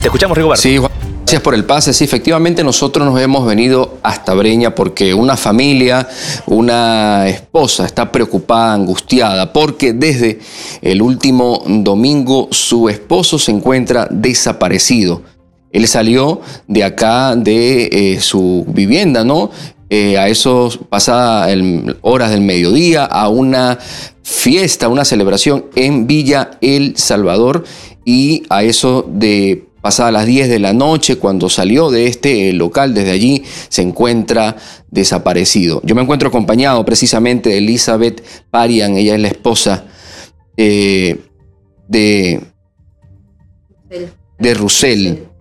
Te escuchamos, Rigoberto. Sí, Juan, gracias por el pase. Sí, efectivamente nosotros nos hemos venido hasta Breña porque una familia, una esposa está preocupada, angustiada, porque desde el último domingo su esposo se encuentra desaparecido. Él salió de acá, de su vivienda, ¿no? A esos pasadas horas del mediodía, a una fiesta, una celebración en Villa El Salvador, y a eso de pasadas las 10 de la noche, cuando salió de este local, desde allí se encuentra desaparecido. Yo me encuentro acompañado precisamente de Elizabeth Parian, ella es la esposa de Rusel.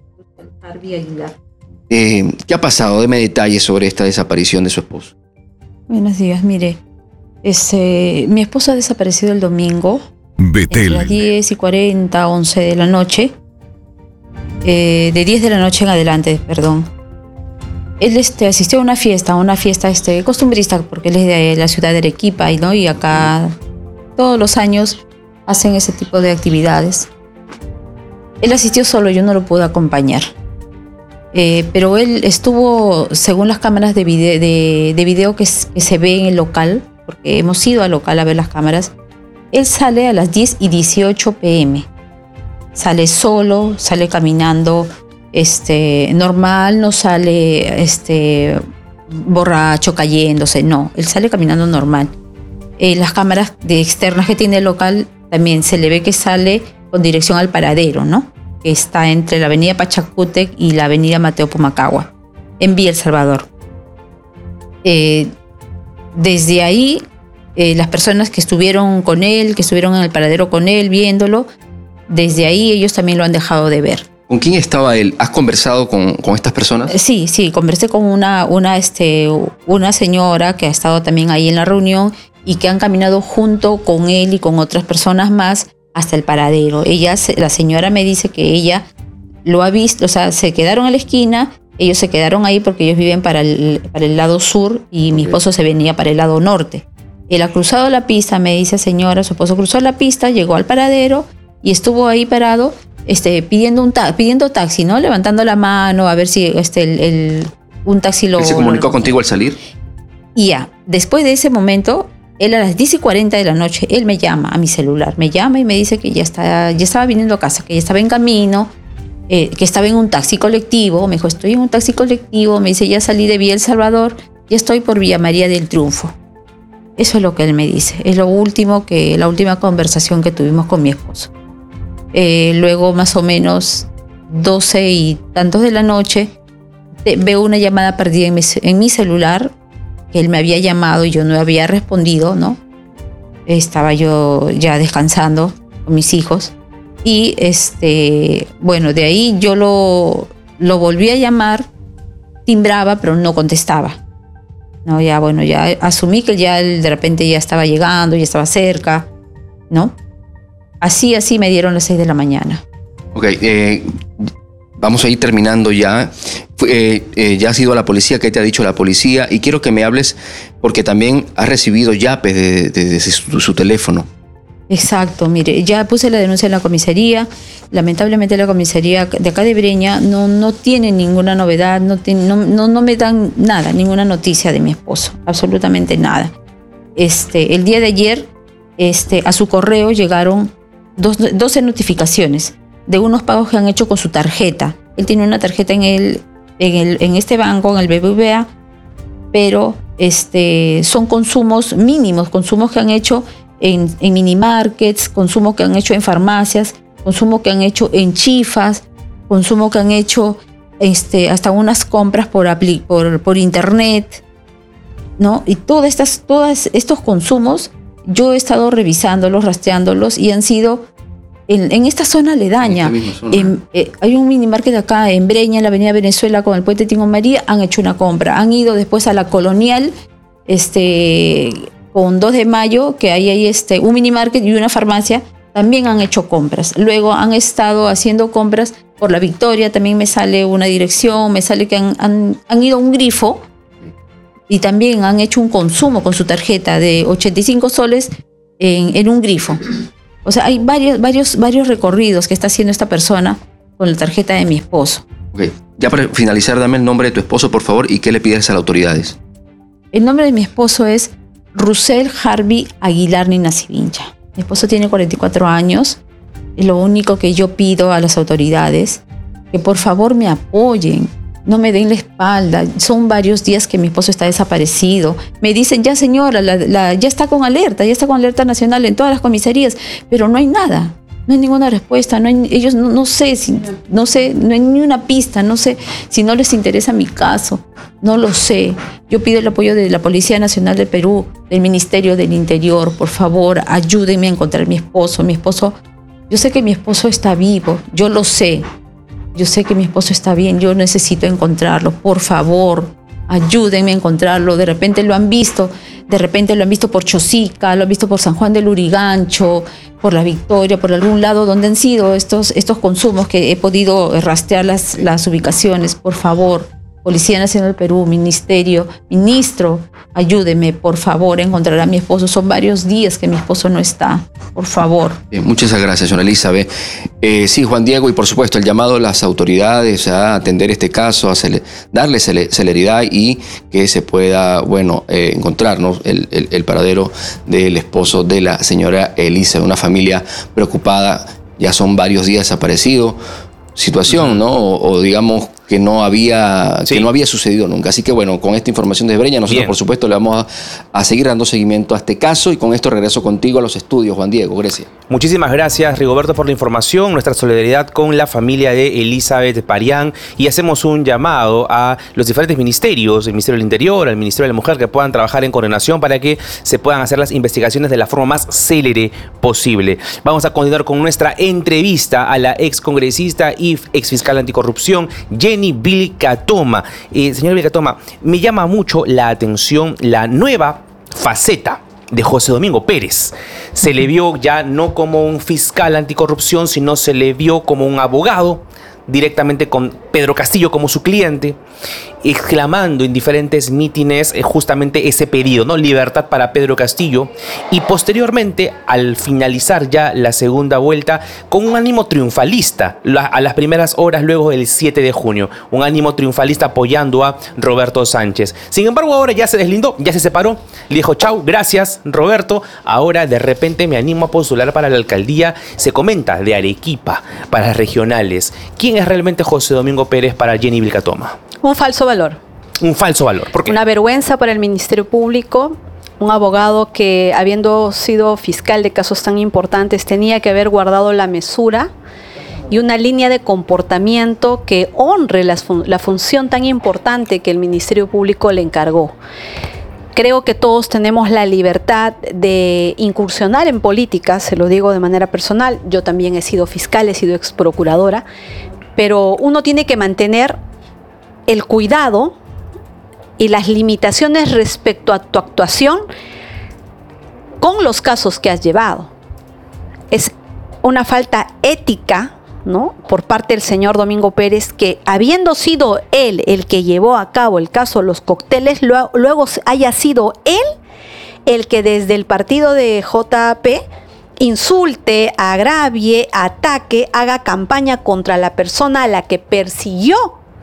¿Qué ha pasado? Deme detalles sobre esta desaparición de su esposo. Buenos días, mire. Mi esposo ha desaparecido el domingo. Betel. A las 10:40, 11 de la noche. De 10 de la noche en adelante, perdón. Él asistió a una fiesta costumbrista, porque él es de la ciudad de Arequipa, ¿no? Y acá todos los años hacen ese tipo de actividades. Él asistió solo, yo no lo pude acompañar. Pero él estuvo, según las cámaras de video que se ve en el local, porque hemos ido al local a ver las cámaras, él sale a las 10:18 p.m. Sale solo, sale caminando normal, no sale borracho, cayéndose, no, él sale caminando normal. Las cámaras externas que tiene el local también se le ve que sale con dirección al paradero, ¿no? Que está entre la avenida Pachacútec y la avenida Mateo Pumacahua, en Villa El Salvador. Desde ahí, las personas que estuvieron con él, que estuvieron en el paradero con él, viéndolo, desde ahí ellos también lo han dejado de ver. ¿Con quién estaba él? ¿Has conversado con estas personas? Sí, conversé con una señora que ha estado también ahí en la reunión y que han caminado junto con él y con otras personas más hasta el paradero. La señora me dice que ella lo ha visto, o sea, se quedaron en la esquina, ellos se quedaron ahí porque ellos viven para el lado sur y mi esposo se venía para el lado norte. Él ha cruzado la pista, me dice señora, su esposo cruzó la pista, llegó al paradero y estuvo ahí parado pidiendo taxi, ¿no? Levantando la mano a ver si un taxi lo... ¿Él se comunicó contigo al salir? Y ya, después de ese momento, él a las 10:40 de la noche, él me llama a mi celular, me llama y me dice que ya estaba viniendo a casa, que ya estaba en camino, que estaba en un taxi colectivo. Me dijo, estoy en un taxi colectivo, me dice, ya salí de Villa El Salvador, ya estoy por Villa María del Triunfo. Eso es lo que él me dice, es la última conversación que tuvimos con mi esposo. Luego, más o menos 12 y tantos de la noche, veo una llamada perdida en mi celular, que él me había llamado y yo no había respondido, ¿no? Estaba yo ya descansando con mis hijos. Y de ahí yo lo volví a llamar, timbraba, pero no contestaba. No, ya asumí que ya él de repente ya estaba llegando, ya estaba cerca, ¿no? Así me dieron las 6 de la mañana. Ok, vamos a ir terminando ya. Ya has ido a la policía, ¿qué te ha dicho la policía? Y quiero que me hables, porque también has recibido yapes desde su teléfono. Exacto, mire, ya puse la denuncia en la comisaría. Lamentablemente la comisaría de acá de Breña no tiene ninguna novedad, no me dan nada, ninguna noticia de mi esposo, absolutamente nada. El día de ayer, a su correo llegaron 12 notificaciones de unos pagos que han hecho con su tarjeta. Él tiene una tarjeta en este banco, en el BBVA, pero son consumos mínimos, consumos que han hecho en minimarkets, consumo que han hecho en farmacias, consumo que han hecho en chifas, consumo que han hecho hasta unas compras por internet, ¿no? Y todos estos consumos yo he estado revisándolos, rastreándolos, y han sido en esta zona aledaña. Hay un minimarket acá en Breña, en la avenida Venezuela con el puente Tingo María, han hecho una compra. Han ido después a la Colonial, con 2 de mayo, que hay ahí un minimarket y una farmacia, también han hecho compras. Luego han estado haciendo compras por la Victoria, también me sale una dirección, me sale que han ido a un grifo y también han hecho un consumo con su tarjeta de 85 soles en un grifo. O sea, hay varios recorridos que está haciendo esta persona con la tarjeta de mi esposo. Okay. Ya para finalizar, dame el nombre de tu esposo, por favor, y qué le pides a las autoridades. El nombre de mi esposo es Russell Harvey Aguilar Ninacivincha. Mi esposo tiene 44 años. Y lo único que yo pido a las autoridades, que por favor me apoyen, no me den la espalda. Son varios días que mi esposo está desaparecido. Me dicen, ya señora, ya está con alerta nacional en todas las comisarías, pero no hay nada. No hay ninguna respuesta, ellos no sé, no hay ni una pista, no sé si no les interesa mi caso, no lo sé. Yo pido el apoyo de la Policía Nacional del Perú, del Ministerio del Interior, por favor, ayúdenme a encontrar a mi esposo. Yo sé que mi esposo está vivo, yo lo sé. Yo sé que mi esposo está bien, yo necesito encontrarlo, por favor, ayúdenme a encontrarlo. De repente lo han visto por Chosica, lo han visto por San Juan del Lurigancho, por La Victoria, por algún lado donde han sido estos consumos que he podido rastrear las ubicaciones. Por favor, Policía Nacional del Perú, ministro, ayúdeme, por favor, a encontrar a mi esposo. Son varios días que mi esposo no está, por favor. Muchas gracias, señora Elizabeth. Sí, Juan Diego, y por supuesto el llamado a las autoridades a atender este caso, a darle celeridad y que se pueda, encontrar, ¿no?, el paradero del esposo de la señora Elizabeth. Una familia preocupada, ya son varios días desaparecido. Situación, ¿no? O digamos que no había sucedido nunca. Así que con esta información de Breña, nosotros por supuesto le vamos a seguir dando seguimiento a este caso, y con esto regreso contigo a los estudios, Juan Diego. Gracias. Muchísimas gracias, Rigoberto, por la información, nuestra solidaridad con la familia de Elizabeth Parián, y hacemos un llamado a los diferentes ministerios, el Ministerio del Interior, el Ministerio de la Mujer, que puedan trabajar en coordinación para que se puedan hacer las investigaciones de la forma más célere posible. Vamos a continuar con nuestra entrevista a la excongresista y exfiscal anticorrupción, Jenny Vilcatoma. Señor Vilcatoma, me llama mucho la atención la nueva faceta de José Domingo Pérez. Se le vio ya no como un fiscal anticorrupción, sino se le vio como un abogado, directamente con Pedro Castillo como su cliente, exclamando en diferentes mítines justamente ese pedido, ¿no? Libertad para Pedro Castillo. Y posteriormente, al finalizar ya la segunda vuelta, con un ánimo triunfalista, a las primeras horas luego del 7 de junio, un ánimo triunfalista apoyando a Roberto Sánchez. Sin embargo, ahora ya se deslindó, ya se separó, le dijo chau, gracias Roberto, ahora de repente me animo a postular para la alcaldía, se comenta, de Arequipa, para las regionales. ¿Quién es realmente José Domingo Pérez para Jenny Vilcatoma? Un falso valor. Un falso valor. ¿Por qué? Una vergüenza para el Ministerio Público. Un abogado que, habiendo sido fiscal de casos tan importantes, tenía que haber guardado la mesura y una línea de comportamiento que honre la función tan importante que el Ministerio Público le encargó. Creo que todos tenemos la libertad de incursionar en política, se lo digo de manera personal. Yo también he sido fiscal, he sido ex procuradora, pero uno tiene que mantener el cuidado y las limitaciones respecto a tu actuación con los casos que has llevado. Es una falta ética, ¿no?, por parte del señor Domingo Pérez, que habiendo sido él el que llevó a cabo el caso de los cócteles, luego haya sido él el que desde el partido de JP insulte, agravie, ataque, haga campaña contra la persona a la que persiguió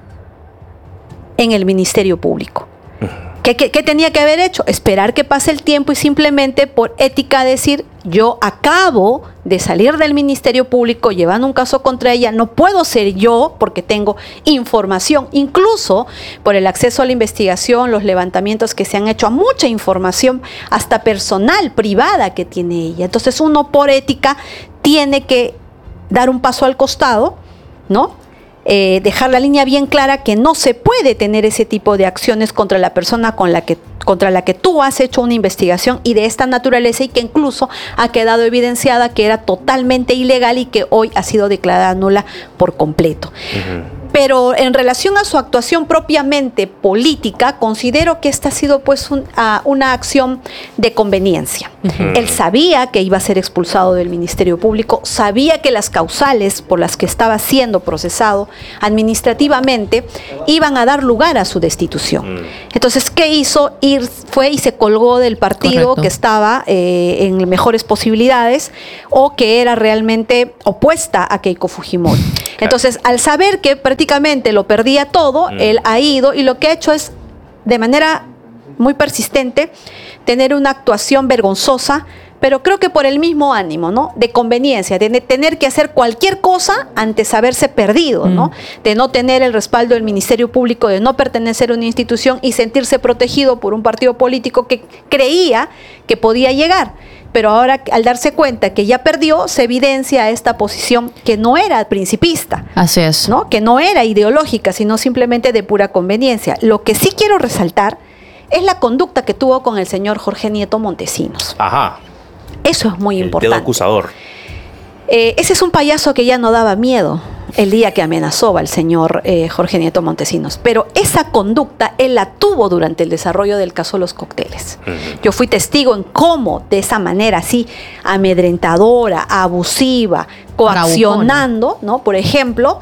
en el Ministerio Público. ¿Qué tenía que haber hecho? Esperar que pase el tiempo y simplemente por ética decir, yo acabo de salir del Ministerio Público llevando un caso contra ella, no puedo ser yo porque tengo información, incluso por el acceso a la investigación, los levantamientos que se han hecho a mucha información, hasta personal, privada que tiene ella. Entonces uno por ética tiene que dar un paso al costado, ¿no? Dejar la línea bien clara que no se puede tener ese tipo de acciones contra la persona contra la que tú has hecho una investigación y de esta naturaleza, y que incluso ha quedado evidenciada que era totalmente ilegal y que hoy ha sido declarada nula por completo. Pero en relación a su actuación propiamente política, considero que esta ha sido pues una acción de conveniencia. Él sabía que iba a ser expulsado del Ministerio Público, sabía que las causales por las que estaba siendo procesado administrativamente iban a dar lugar a su destitución. Entonces, ¿qué hizo? Fue y se colgó del partido que estaba en mejores posibilidades o que era realmente opuesta a Keiko Fujimori. Entonces, al saber que prácticamente lo perdía todo, él ha ido y lo que ha hecho es, de manera muy persistente, tener una actuación vergonzosa, pero creo que por el mismo ánimo, ¿no? De conveniencia, de tener que hacer cualquier cosa antes de haberse perdido, ¿no? De no tener el respaldo del Ministerio Público, de no pertenecer a una institución y sentirse protegido por un partido político que creía que podía llegar. Pero ahora, al darse cuenta que ya perdió, se evidencia esta posición que no era principista. Así es. ¿No? Que no era ideológica, sino simplemente de pura conveniencia. Lo que sí quiero resaltar es la conducta que tuvo con el señor Jorge Nieto Montesinos. Ajá. Eso es muy importante. El dedo acusador. Ese es un payaso que ya no daba miedo el día que amenazó al señor Jorge Nieto Montesinos. Pero esa conducta él la tuvo durante el desarrollo del caso Los Cócteles. Yo fui testigo en cómo, de esa manera así, amedrentadora, abusiva, coaccionando, ¿no? Por ejemplo,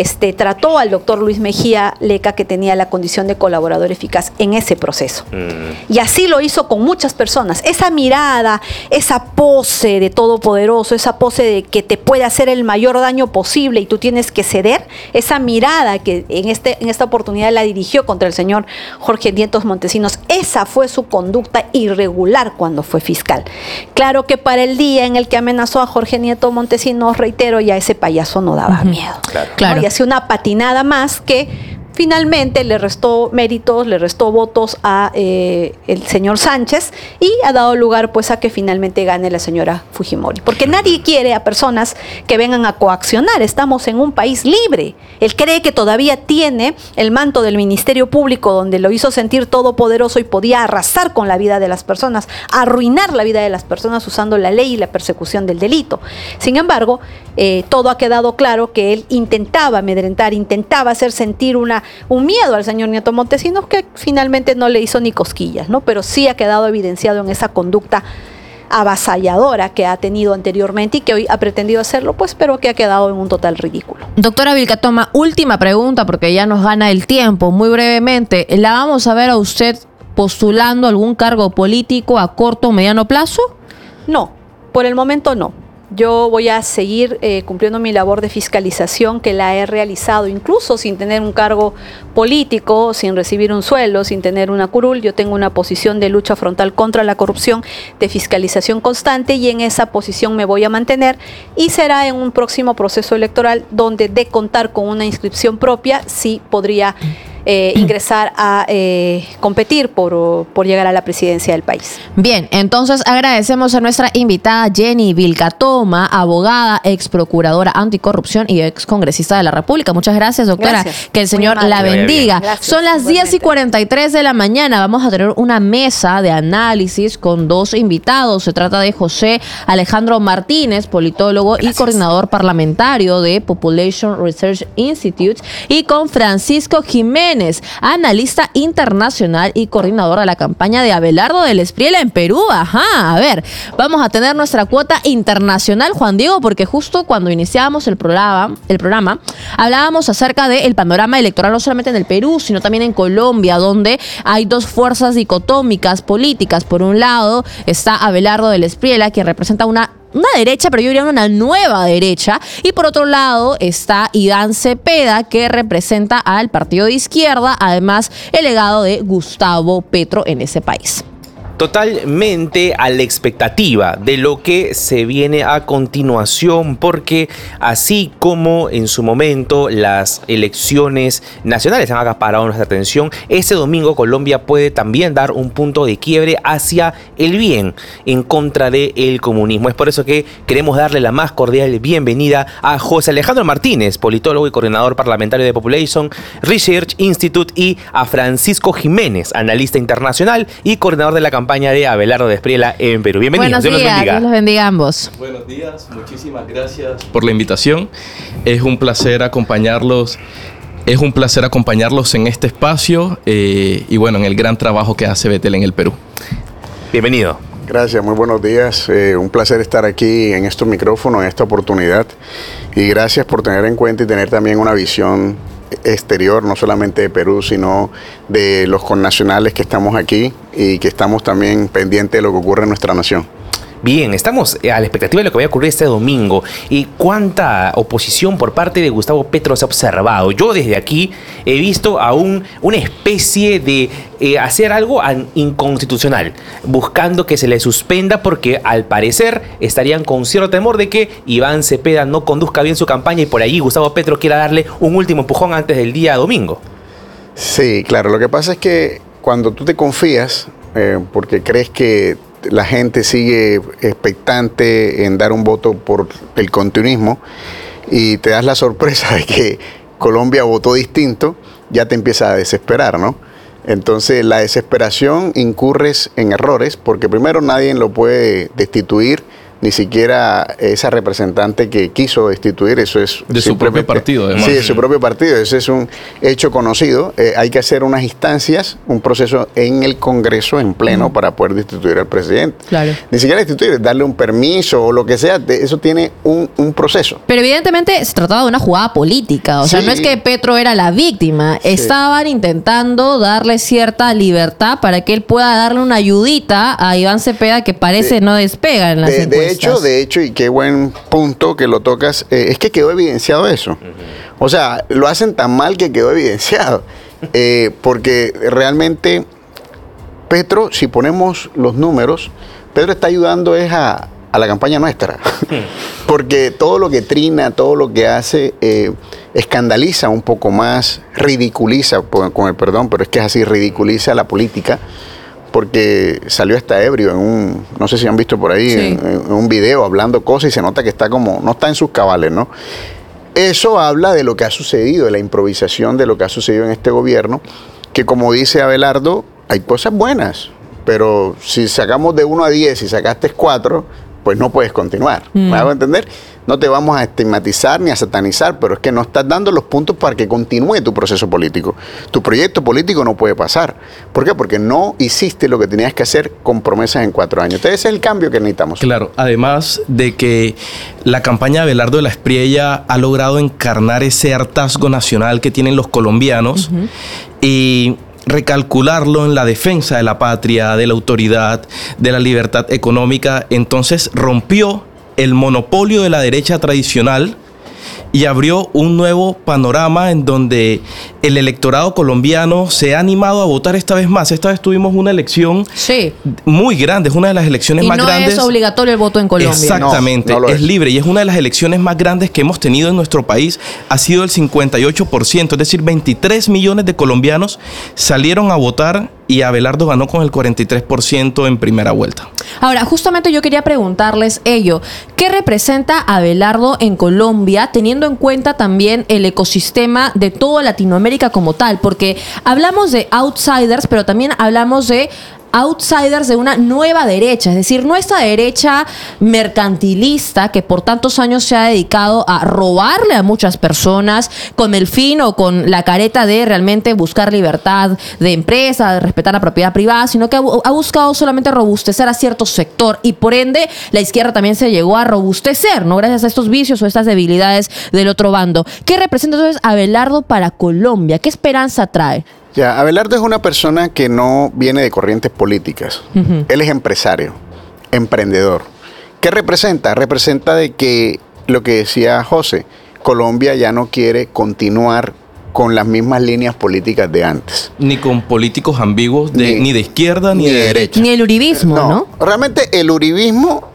trató al doctor Luis Mejía Leca, que tenía la condición de colaborador eficaz en ese proceso. Y así lo hizo con muchas personas. Esa mirada, esa pose de todopoderoso, esa pose de que te puede hacer el mayor daño posible y tú tienes que ceder, esa mirada que en esta oportunidad la dirigió contra el señor Jorge Nieto Montesinos, esa fue su conducta irregular cuando fue fiscal. Claro que para el día en el que amenazó a Jorge Nieto Montesinos, reitero, ya ese payaso no daba miedo. Claro. Y hacía una patinada más que finalmente le restó méritos, le restó votos a el señor Sánchez y ha dado lugar pues a que finalmente gane la señora Fujimori. Porque nadie quiere a personas que vengan a coaccionar. Estamos en un país libre. Él cree que todavía tiene el manto del Ministerio Público, donde lo hizo sentir todopoderoso y podía arrasar con la vida de las personas, arruinar la vida de las personas usando la ley y la persecución del delito. Sin embargo, todo ha quedado claro que él intentaba amedrentar, intentaba hacer sentir un miedo al señor Nieto Montesinos que finalmente no le hizo ni cosquillas, ¿no? Pero sí ha quedado evidenciado en esa conducta avasalladora que ha tenido anteriormente y que hoy ha pretendido hacerlo, pues, pero que ha quedado en un total ridículo. Doctora Vilcatoma, última pregunta porque ya nos gana el tiempo, muy brevemente. ¿La vamos a ver a usted postulando algún cargo político a corto o mediano plazo? No, por el momento no. Yo voy a seguir cumpliendo mi labor de fiscalización que la he realizado incluso sin tener un cargo político, sin recibir un sueldo, sin tener una curul. Yo tengo una posición de lucha frontal contra la corrupción, de fiscalización constante y en esa posición me voy a mantener y será en un próximo proceso electoral donde de contar con una inscripción propia sí podría ingresar a competir por llegar a la presidencia del país. Bien, entonces agradecemos a nuestra invitada Jenny Vilcatoma, abogada, ex procuradora anticorrupción y ex congresista de la República. Muchas gracias, doctora. Gracias. Que el Señor la bendiga. Gracias. Son las 10:43 de la mañana. Vamos a tener una mesa de análisis con dos invitados. Se trata de José Alejandro Martínez, politólogo y coordinador parlamentario de Population Research Institute, y con Francisco Jiménez, analista internacional y coordinador de la campaña de Abelardo del Espriella en Perú. Ajá, a ver, vamos a tener nuestra cuota internacional, Juan Diego, porque justo cuando iniciábamos el programa hablábamos acerca del panorama electoral no solamente en el Perú, sino también en Colombia, donde hay dos fuerzas dicotómicas políticas. Por un lado está Abelardo del Espriella, quien representa una derecha, pero yo diría una nueva derecha. Y por otro lado está Iván Cepeda, que representa al partido de izquierda, además el legado de Gustavo Petro en ese país. Totalmente a la expectativa de lo que se viene a continuación, porque así como en su momento las elecciones nacionales han acaparado nuestra atención, este domingo Colombia puede también dar un punto de quiebre hacia el bien en contra del comunismo. Es por eso que queremos darle la más cordial bienvenida a José Alejandro Martínez, politólogo y coordinador parlamentario de Population Research Institute, y a Francisco Jiménez, analista internacional y coordinador de la campaña de Abelardo del Espriella en Perú. Bienvenidos. Buenos días, Dios los bendiga a ambos. Buenos días, muchísimas gracias por la invitación. Es un placer acompañarlos. En este espacio y bueno, en el gran trabajo que hace Betel en el Perú. Bienvenido. Gracias, muy buenos días. Un placer estar aquí en estos micrófonos, en esta oportunidad. Y gracias por tener en cuenta y tener también una visión exterior, no solamente de Perú, sino de los connacionales que estamos aquí y que estamos también pendientes de lo que ocurre en nuestra nación. Bien, estamos a la expectativa de lo que vaya a ocurrir este domingo. ¿Y cuánta oposición por parte de Gustavo Petro se ha observado? Yo desde aquí he visto a una especie de hacer algo inconstitucional, buscando que se le suspenda porque al parecer estarían con cierto temor de que Iván Cepeda no conduzca bien su campaña y por allí Gustavo Petro quiera darle un último empujón antes del día domingo. Sí, claro. Lo que pasa es que cuando tú te confías, porque crees que la gente sigue expectante en dar un voto por el continuismo y te das la sorpresa de que Colombia votó distinto, ya te empieza a desesperar, ¿no? Entonces la desesperación incurres en errores porque primero nadie lo puede destituir, ni siquiera esa representante que quiso destituir, eso es... De su propio partido, además. Sí, de su propio partido, ese es un hecho conocido. Hay que hacer unas instancias, un proceso en el Congreso, en pleno, para poder destituir al presidente. Claro. Ni siquiera destituir, darle un permiso o lo que sea, eso tiene un proceso. Pero evidentemente se trataba de una jugada política, o sea, no es que Petro era la víctima, estaban intentando darle cierta libertad para que él pueda darle una ayudita a Iván Cepeda que parece no despega en las encuestas. De hecho, y qué buen punto que lo tocas, es que quedó evidenciado eso. O sea, lo hacen tan mal que quedó evidenciado. Porque realmente Petro, si ponemos los números, Petro está ayudando es a la campaña nuestra. Porque todo lo que trina, todo lo que hace, escandaliza un poco más, ridiculiza, con el perdón, pero es que es así, ridiculiza la política. Porque salió hasta ebrio no sé si han visto por ahí, en un video hablando cosas y se nota que está como, no está en sus cabales, ¿no? Eso habla de lo que ha sucedido, de la improvisación de lo que ha sucedido en este gobierno, que como dice Abelardo, hay cosas buenas, pero si sacamos de 1 a 10 y sacaste 4, pues no puedes continuar. ¿Me hago entender? No te vamos a estigmatizar ni a satanizar, pero es que no estás dando los puntos para que continúe tu proceso político. Tu proyecto político no puede pasar. ¿Por qué? Porque no hiciste lo que tenías que hacer con promesas en 4 años. Entonces ese es el cambio que necesitamos. Claro, además de que la campaña de Abelardo de la Espriella ha logrado encarnar ese hartazgo nacional que tienen los colombianos y recalcularlo en la defensa de la patria, de la autoridad, de la libertad económica. Entonces rompió el monopolio de la derecha tradicional y abrió un nuevo panorama en donde el electorado colombiano se ha animado a votar esta vez más. Esta vez tuvimos una elección muy grande, es una de las elecciones más grandes. Y no es obligatorio el voto en Colombia. Exactamente, no es libre y es una de las elecciones más grandes que hemos tenido en nuestro país. Ha sido el 58%, es decir, 23 millones de colombianos salieron a votar y Abelardo ganó con el 43% en primera vuelta. Ahora, justamente yo quería preguntarles ello. ¿Qué representa Abelardo en Colombia, teniendo en cuenta también el ecosistema de toda Latinoamérica como tal? Porque hablamos de outsiders, pero también hablamos de outsiders de una nueva derecha, es decir, no esta derecha mercantilista que por tantos años se ha dedicado a robarle a muchas personas con el fin o con la careta de realmente buscar libertad de empresa, de respetar la propiedad privada, sino que ha buscado solamente robustecer a cierto sector y por ende la izquierda también se llegó a robustecer, ¿no? Gracias a estos vicios o estas debilidades del otro bando. ¿Qué representa entonces Abelardo para Colombia? ¿Qué esperanza trae? Ya, Abelardo es una persona que no viene de corrientes políticas. Él es empresario, emprendedor. ¿Qué representa? Representa de que, lo que decía José, Colombia ya no quiere continuar con las mismas líneas políticas de antes. Ni con políticos ambiguos, ni de izquierda ni de derecha. Ni el uribismo, ¿no? Realmente el uribismo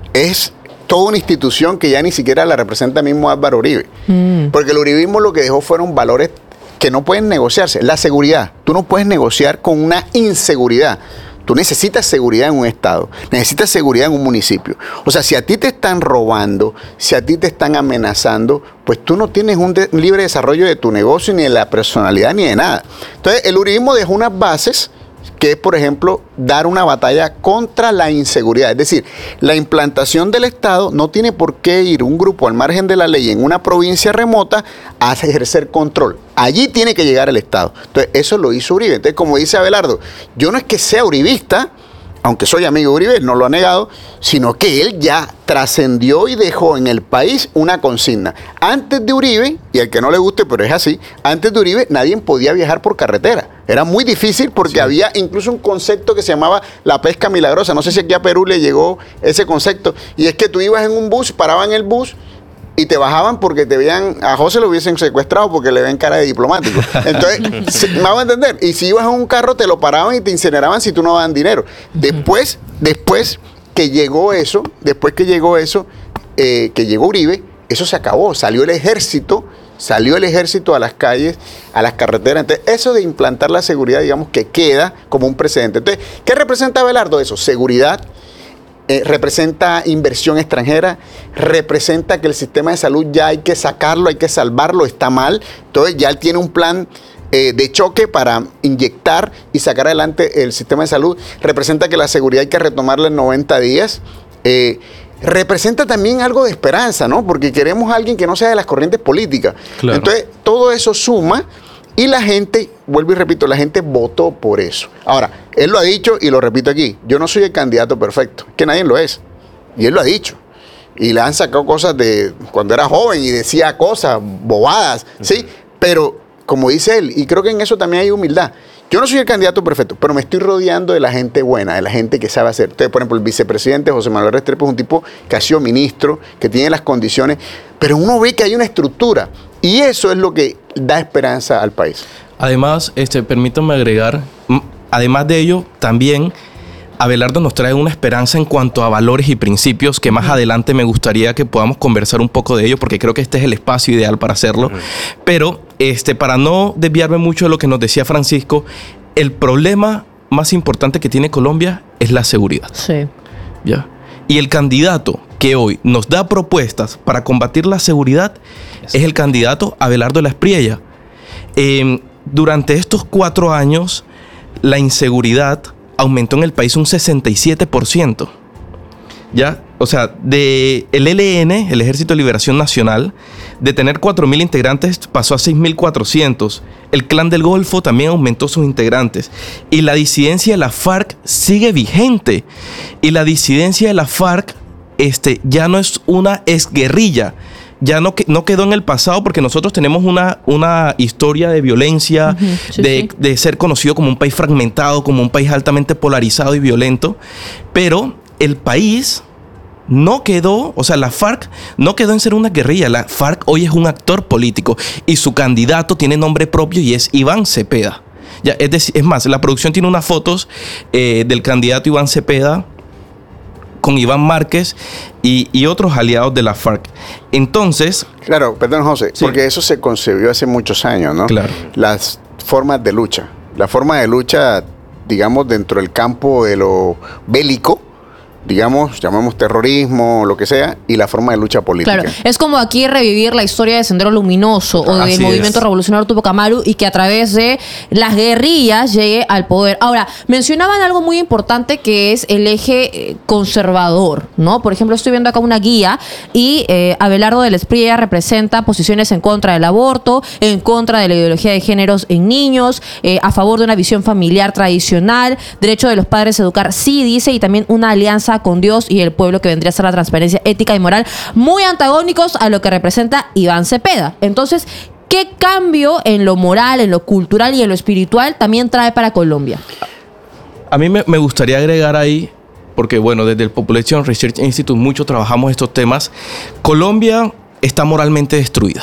es toda una institución que ya ni siquiera la representa mismo Álvaro Uribe. Porque el uribismo lo que dejó fueron valores que no pueden negociarse. La seguridad. Tú no puedes negociar con una inseguridad. Tú necesitas seguridad en un estado, necesitas seguridad en un municipio. O sea, si a ti te están robando, si a ti te están amenazando, pues tú no tienes un libre desarrollo de tu negocio, ni de la personalidad, ni de nada. Entonces, el uribismo dejó unas bases que es, por ejemplo, dar una batalla contra la inseguridad. Es decir, la implantación del Estado no tiene por qué ir un grupo al margen de la ley en una provincia remota a ejercer control. Allí tiene que llegar el Estado. Entonces, eso lo hizo Uribe. Entonces, como dice Abelardo, yo no es que sea uribista, aunque soy amigo de Uribe, él no lo ha negado, sino que él ya trascendió y dejó en el país una consigna. Antes de Uribe, y al que no le guste, pero es así, antes de Uribe nadie podía viajar por carretera. Era muy difícil porque había incluso un concepto que se llamaba la pesca milagrosa. No sé si aquí a Perú le llegó ese concepto. Y es que tú ibas en un bus, paraban el bus y te bajaban porque te veían, a José lo hubiesen secuestrado porque le ven cara de diplomático. Entonces, me van a entender. Y si ibas en un carro, te lo paraban y te incineraban si tú no daban dinero. Después que llegó eso, que llegó Uribe, eso se acabó. Salió el ejército a las calles, a las carreteras. Entonces, eso de implantar la seguridad, digamos que queda como un precedente. Entonces, ¿qué representa Abelardo eso? Seguridad. Representa inversión extranjera, representa que el sistema de salud ya hay que sacarlo, hay que salvarlo, está mal. Entonces ya él tiene un plan de choque para inyectar y sacar adelante el sistema de salud. Representa que la seguridad hay que retomarla en 90 días. Representa también algo de esperanza, ¿no? Porque queremos a alguien que no sea de las corrientes políticas. Claro. Entonces todo eso suma. Y la gente, vuelvo y repito, la gente votó por eso. Ahora, él lo ha dicho y lo repito aquí, yo no soy el candidato perfecto, que nadie lo es. Y él lo ha dicho. Y le han sacado cosas de cuando era joven y decía cosas bobadas, ¿sí? Pero, como dice él, y creo que en eso también hay humildad, yo no soy el candidato perfecto, pero me estoy rodeando de la gente buena, de la gente que sabe hacer. Entonces, por ejemplo, el vicepresidente José Manuel Restrepo es un tipo que ha sido ministro, que tiene las condiciones, pero uno ve que hay una estructura. Y eso es lo que da esperanza al país. Además, permítanme agregar, además de ello, también Abelardo nos trae una esperanza en cuanto a valores y principios que más adelante me gustaría que podamos conversar un poco de ello, porque creo que este es el espacio ideal para hacerlo. Pero para no desviarme mucho de lo que nos decía Francisco, el problema más importante que tiene Colombia es la seguridad. Sí. ¿Ya? Y el candidato que hoy nos da propuestas para combatir la seguridad es el candidato Abelardo de la Espriella. Durante estos 4 años, la inseguridad aumentó en el país un 67%. ¿Ya? O sea, el ELN, el Ejército de Liberación Nacional, de tener 4.000 integrantes pasó a 6.400. El Clan del Golfo también aumentó sus integrantes. Y la disidencia de la FARC sigue vigente. Y la disidencia de la FARC ya no es una exguerrilla. Ya no quedó en el pasado, porque nosotros tenemos una historia de violencia, de ser conocido como un país fragmentado, como un país altamente polarizado y violento. Pero el país no quedó, o sea, la FARC no quedó en ser una guerrilla. La FARC hoy es un actor político y su candidato tiene nombre propio y es Iván Cepeda. Ya, es más, la producción tiene unas fotos del candidato Iván Cepeda con Iván Márquez y otros aliados de la FARC. Entonces... Claro, perdón, José, sí, porque eso se concebió hace muchos años, ¿no? Claro. Las formas de lucha. La forma de lucha, digamos, dentro del campo de lo bélico, digamos, llamamos terrorismo, lo que sea, y la forma de lucha política. Claro, es como aquí revivir la historia de Sendero Luminoso o del Movimiento Revolucionario Tupac Amaru, y que a través de las guerrillas llegue al poder. Ahora, mencionaban algo muy importante, que es el eje conservador, ¿no? Por ejemplo, estoy viendo acá una guía y Abelardo de la Espriella representa posiciones en contra del aborto, en contra de la ideología de géneros en niños, a favor de una visión familiar tradicional, derecho de los padres a educar, sí, dice, y también una alianza con Dios y el pueblo, que vendría a ser la transparencia ética y moral, muy antagónicos a lo que representa Iván Cepeda. Entonces, ¿qué cambio en lo moral, en lo cultural y en lo espiritual también trae para Colombia? A mí me gustaría agregar ahí, porque bueno, desde el Population Research Institute mucho trabajamos estos temas. Colombia está moralmente destruida.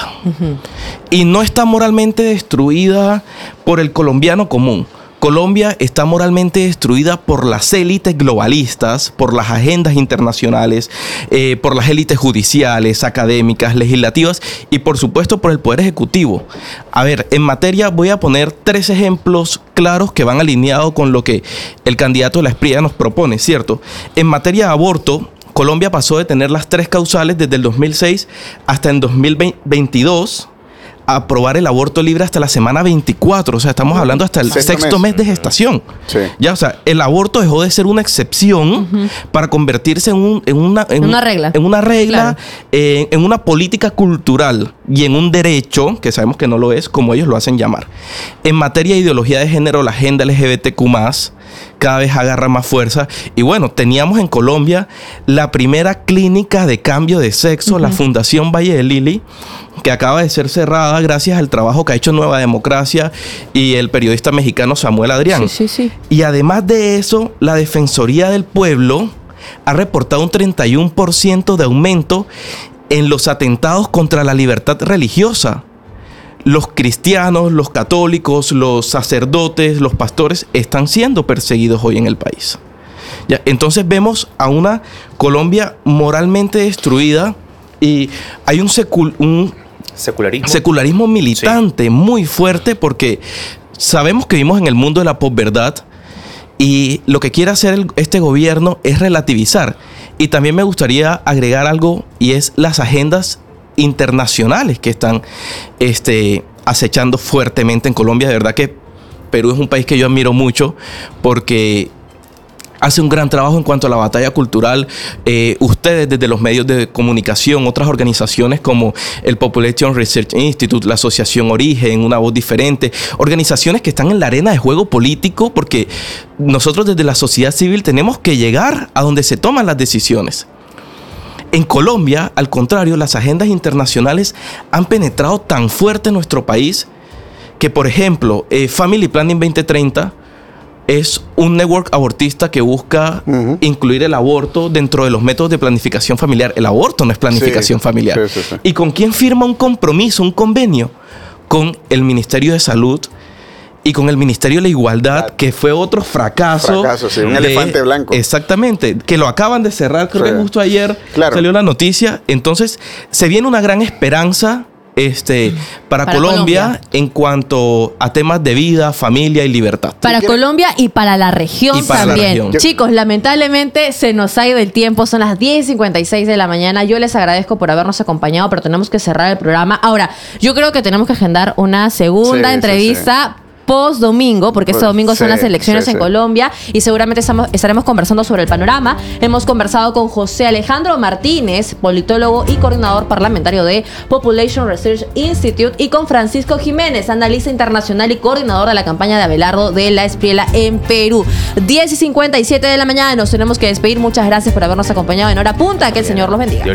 Y no está moralmente destruida por el colombiano común. Colombia está moralmente destruida por las élites globalistas, por las agendas internacionales, por las élites judiciales, académicas, legislativas y por supuesto por el Poder Ejecutivo. A ver, en materia voy a poner 3 ejemplos claros que van alineados con lo que el candidato de la Espriella nos propone, ¿cierto? En materia de aborto, Colombia pasó de tener las 3 causales desde el 2006 hasta en 2022 aprobar el aborto libre hasta la semana 24. O sea, estamos hablando hasta el sexto mes de gestación. Sí. Ya, o sea, el aborto dejó de ser una excepción para convertirse en una regla. En una regla, Claro. en una política cultural y en un derecho, que sabemos que no lo es, como ellos lo hacen llamar. En materia de ideología de género, la agenda LGBTQ+, cada vez agarra más fuerza. Y bueno, teníamos en Colombia la primera clínica de cambio de sexo, la Fundación Valle de Lili, que acaba de ser cerrada gracias al trabajo que ha hecho Nueva Democracia y el periodista mexicano Samuel Adrián. Sí. Y además de eso, la Defensoría del Pueblo ha reportado un 31% de aumento en los atentados contra la libertad religiosa. Los cristianos, los católicos, los sacerdotes, los pastores están siendo perseguidos hoy en el país. Ya, entonces vemos a una Colombia moralmente destruida y hay un secularismo militante muy fuerte, porque sabemos que vivimos en el mundo de la posverdad y lo que quiere hacer este gobierno es relativizar. Y también me gustaría agregar algo, y es las agendas internacionales que están acechando fuertemente en Colombia. De verdad que Perú es un país que yo admiro mucho porque hace un gran trabajo en cuanto a la batalla cultural. Ustedes desde los medios de comunicación, otras organizaciones como el Population Research Institute, la Asociación Origen, Una Voz Diferente, organizaciones que están en la arena de juego político, porque nosotros desde la sociedad civil tenemos que llegar a donde se toman las decisiones. En Colombia, al contrario, las agendas internacionales han penetrado tan fuerte en nuestro país que, por ejemplo, Family Planning 2030 es un network abortista que busca incluir el aborto dentro de los métodos de planificación familiar. El aborto no es planificación familiar. Sí. ¿Y con quién firma un compromiso, un convenio? Con el Ministerio de Salud y con el Ministerio de la Igualdad, que fue otro fracaso. Sí, un elefante blanco. Exactamente, que lo acaban de cerrar, creo que justo ayer salió la noticia. Entonces, se viene una gran esperanza para Colombia en cuanto a temas de vida, familia y libertad. Para Colombia y para la región también. Chicos, lamentablemente se nos ha ido el tiempo. Son las 10:56 de la mañana. Yo les agradezco por habernos acompañado, pero tenemos que cerrar el programa. Ahora, yo creo que tenemos que agendar una segunda entrevista post domingo, porque este domingo son las elecciones en Colombia, y seguramente estaremos conversando sobre el panorama. Hemos conversado con José Alejandro Martínez, politólogo y coordinador parlamentario de Population Research Institute, y con Francisco Jiménez, analista internacional y coordinador de la campaña de Abelardo de la Espriella en Perú. 10:57 de la mañana, nos tenemos que despedir. Muchas gracias por habernos acompañado en Hora Punta. Que el Señor los bendiga.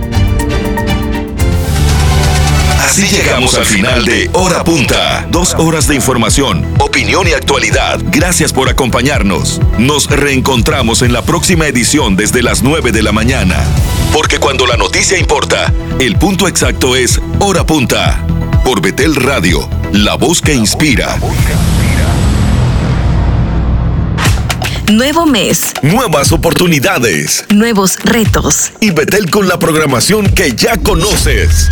Así llegamos al final de Hora Punta. 2 horas de información, opinión y actualidad. Gracias por acompañarnos. Nos reencontramos en la próxima edición desde las 9 de la mañana. Porque cuando la noticia importa, el punto exacto es Hora Punta. Por Betel Radio, la voz que inspira. Nuevo mes. Nuevas oportunidades. Nuevos retos. Y Betel con la programación que ya conoces.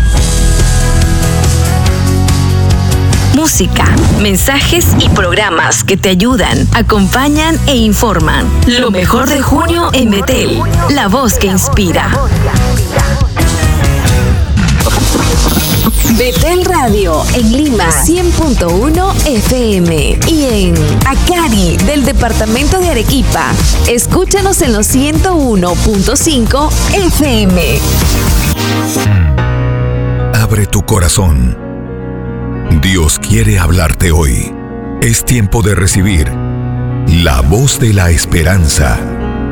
Música, mensajes y programas que te ayudan, acompañan e informan. Lo mejor de junio en Betel, la voz que inspira. Betel Radio en Lima 100.1 FM y en Acari del departamento de Arequipa. Escúchanos en los 101.5 FM. Abre tu corazón. Dios quiere hablarte hoy. Es tiempo de recibir la voz de la esperanza.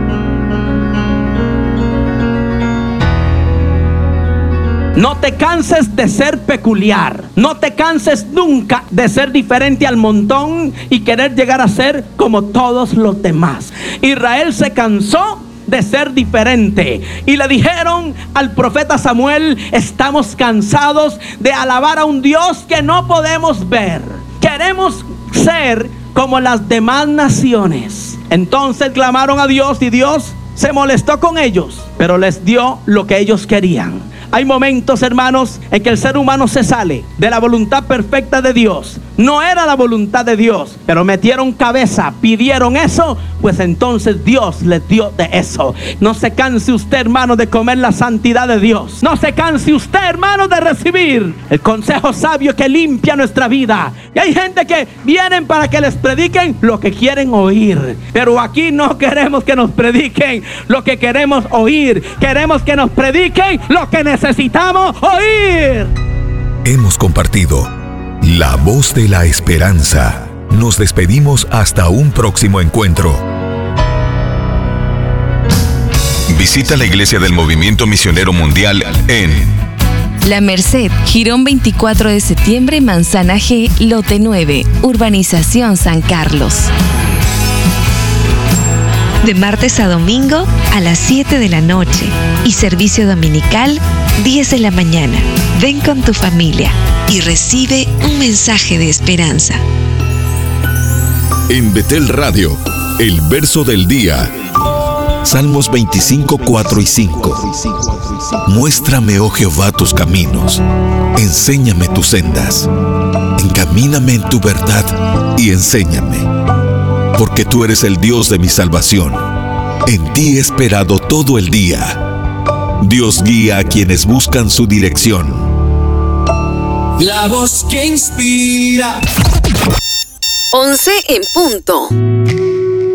No te canses de ser peculiar. No te canses nunca de ser diferente al montón y querer llegar a ser como todos los demás. Israel se cansó de ser diferente y le dijeron al profeta Samuel: estamos cansados de alabar a un Dios que no podemos ver. Queremos ser como las demás naciones. Entonces clamaron a Dios y Dios se molestó con ellos, pero les dio lo que ellos querían. Hay momentos, hermanos, en que el ser humano se sale de la voluntad perfecta de Dios no era la voluntad de Dios, pero metieron cabeza, pidieron eso, pues entonces Dios les dio de eso. No se canse usted, hermano, de comer la santidad de Dios. No se canse usted, hermano, de recibir el consejo sabio que limpia nuestra vida. Y hay gente que vienen para que les prediquen lo que quieren oír, pero aquí no queremos que nos prediquen lo que queremos oír. Queremos que nos prediquen lo que necesitamos oír. Hemos compartido La Voz de la Esperanza. Nos despedimos hasta un próximo encuentro. Visita la Iglesia del Movimiento Misionero Mundial en La Merced, Jirón 24 de septiembre, Manzana G, Lote 9, Urbanización San Carlos. De martes a domingo a las 7 de la noche y servicio dominical 10 de la mañana. Ven con tu familia y recibe un mensaje de esperanza. En Betel Radio, el verso del día. Salmos 25, 4 y 5. Muéstrame, oh Jehová, tus caminos. Enséñame tus sendas. Encamíname en tu verdad y enséñame. Porque tú eres el Dios de mi salvación. En ti he esperado todo el día. Dios guía a quienes buscan su dirección. La voz que inspira. 11 en punto.